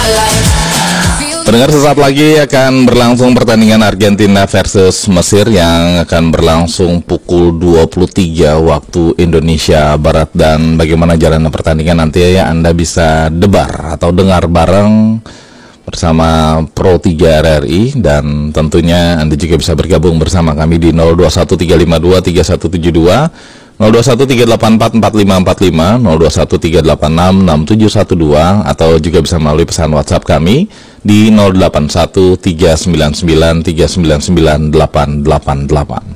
Pendengar, sesaat lagi akan berlangsung pertandingan Argentina versus Mesir yang akan berlangsung pukul 23 waktu Indonesia Barat. Dan bagaimana jalannya pertandingan nanti ya Anda bisa debar atau dengar bareng bersama Pro 3 RRI. Dan tentunya Anda juga bisa bergabung bersama kami di 0213523172, 0213844545, 0213866712, atau juga bisa melalui pesan WhatsApp kami di 081399399888.